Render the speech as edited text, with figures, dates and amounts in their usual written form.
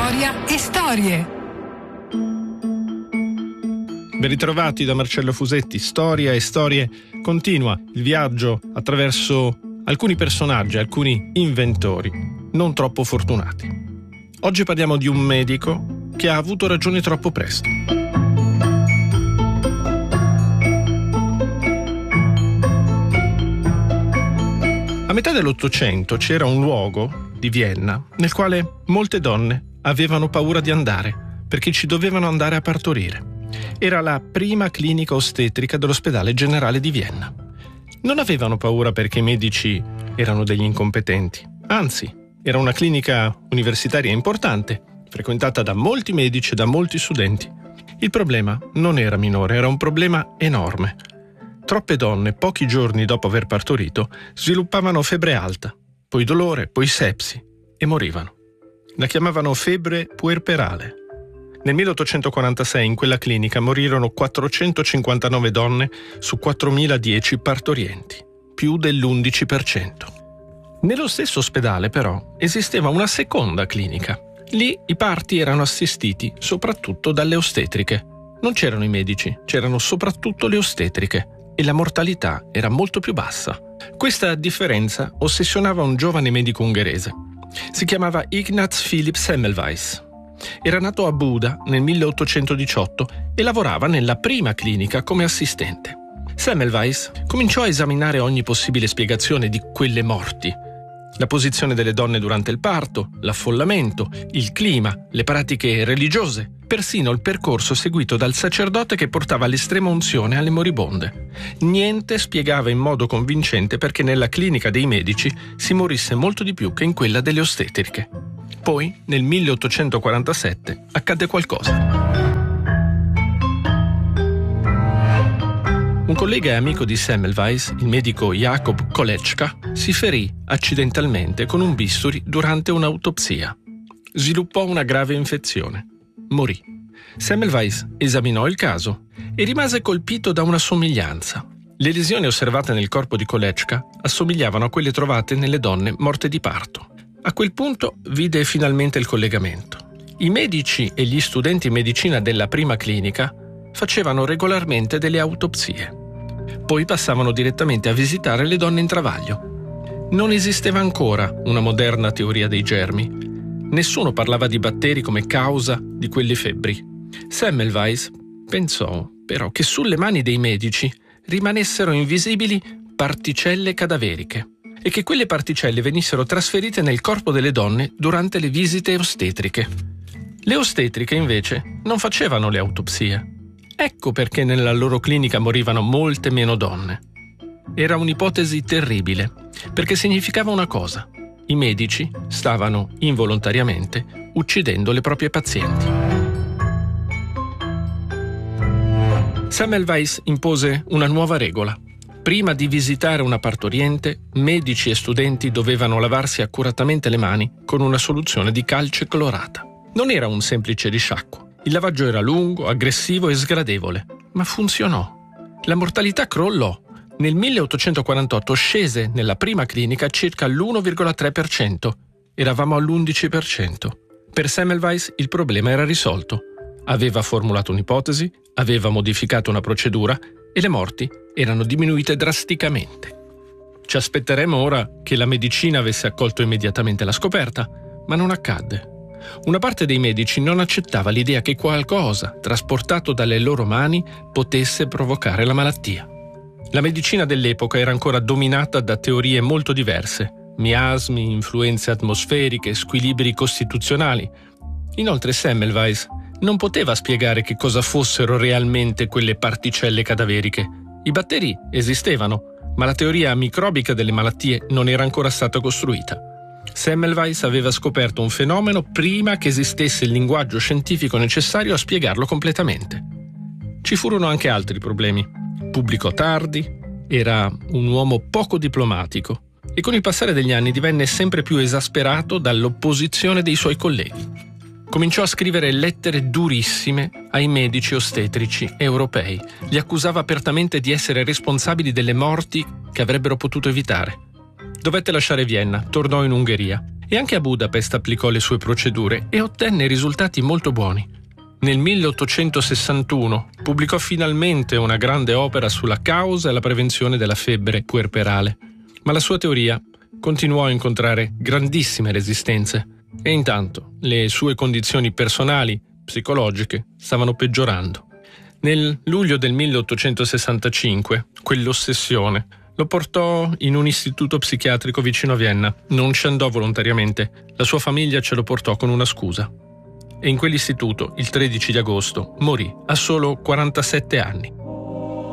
Storia e storie. Ben ritrovati da Marcello Fusetti. Storia e storie continua il viaggio attraverso alcuni personaggi, alcuni inventori non troppo fortunati. Oggi parliamo di un medico che ha avuto ragione troppo presto. A metà dell'Ottocento c'era un luogo di Vienna nel quale molte donne avevano paura di andare perché ci dovevano andare a partorire. Era la prima clinica ostetrica dell'ospedale generale di Vienna. Non avevano paura perché i medici erano degli incompetenti. Anzi, era una clinica universitaria importante, frequentata da molti medici e da molti studenti. Il problema non era minore, era un problema enorme. Troppe donne, pochi giorni dopo aver partorito, sviluppavano febbre alta, poi dolore, poi sepsi e morivano. La chiamavano febbre puerperale. Nel 1846 in quella clinica morirono 459 donne su 4.010 partorienti, più dell'11%. Nello stesso ospedale, però, esisteva una seconda clinica. Lì i parti erano assistiti soprattutto dalle ostetriche. Non c'erano i medici, c'erano soprattutto le ostetriche e la mortalità era molto più bassa. Questa differenza ossessionava un giovane medico ungherese. Si chiamava Ignaz Philipp Semmelweis. Era nato a Buda nel 1818 e lavorava nella prima clinica come assistente. Semmelweis cominciò a esaminare ogni possibile spiegazione di quelle morti. La posizione delle donne durante il parto, l'affollamento, il clima, le pratiche religiose, persino il percorso seguito dal sacerdote che portava l'estrema unzione alle moribonde. Niente spiegava in modo convincente perché nella clinica dei medici si morisse molto di più che in quella delle ostetriche. Poi, nel 1847, accadde qualcosa. Un collega e amico di Semmelweis, il medico Jakob Kolečka, si ferì accidentalmente con un bisturi durante un'autopsia. Sviluppò una grave infezione. Morì. Semmelweis esaminò il caso e rimase colpito da una somiglianza. Le lesioni osservate nel corpo di Kolečka assomigliavano a quelle trovate nelle donne morte di parto. A quel punto vide finalmente il collegamento. I medici e gli studenti in medicina della prima clinica facevano regolarmente delle autopsie. Poi passavano direttamente a visitare le donne in travaglio. Non esisteva ancora una moderna teoria dei germi. Nessuno parlava di batteri come causa di quelle febbri. Semmelweis pensò però che sulle mani dei medici rimanessero invisibili particelle cadaveriche e che quelle particelle venissero trasferite nel corpo delle donne durante le visite ostetriche. Le ostetriche invece non facevano le autopsie. Ecco perché nella loro clinica morivano molte meno donne. Era un'ipotesi terribile, perché significava una cosa: i medici stavano involontariamente uccidendo le proprie pazienti. Semmelweis impose una nuova regola. Prima di visitare una partoriente, medici e studenti dovevano lavarsi accuratamente le mani con una soluzione di calce clorata. Non era un semplice risciacquo. Il lavaggio era lungo, aggressivo e sgradevole, ma funzionò. La mortalità crollò. Nel 1848 scese nella prima clinica circa l'1,3%. Eravamo all'11%. Per Semmelweis il problema era risolto. Aveva formulato un'ipotesi, aveva modificato una procedura e le morti erano diminuite drasticamente. Ci aspetteremo ora che la medicina avesse accolto immediatamente la scoperta, ma non accadde. Una parte dei medici non accettava l'idea che qualcosa trasportato dalle loro mani potesse provocare la malattia. La medicina dell'epoca era ancora dominata da teorie molto diverse: miasmi, influenze atmosferiche, squilibri costituzionali. Inoltre Semmelweis non poteva spiegare che cosa fossero realmente quelle particelle cadaveriche. I batteri esistevano, ma la teoria microbica delle malattie non era ancora stata costruita. Semmelweis aveva scoperto un fenomeno prima che esistesse il linguaggio scientifico necessario a spiegarlo completamente. Ci furono anche altri problemi. Pubblicò tardi, era un uomo poco diplomatico e con il passare degli anni divenne sempre più esasperato dall'opposizione dei suoi colleghi. Cominciò a scrivere lettere durissime ai medici ostetrici europei. Li accusava apertamente di essere responsabili delle morti che avrebbero potuto evitare. Dovette lasciare Vienna, tornò in Ungheria E anche a Budapest applicò le sue procedure e ottenne risultati molto buoni. Nel 1861 pubblicò finalmente una grande opera sulla causa e la prevenzione della febbre puerperale, ma la sua teoria continuò a incontrare grandissime resistenze e intanto le sue condizioni personali, psicologiche, stavano peggiorando. Nel luglio del 1865 quell'ossessione lo portò in un istituto psichiatrico vicino a Vienna. Non ci andò volontariamente, la sua famiglia ce lo portò con una scusa. E in quell'istituto, il 13 di agosto, morì a solo 47 anni.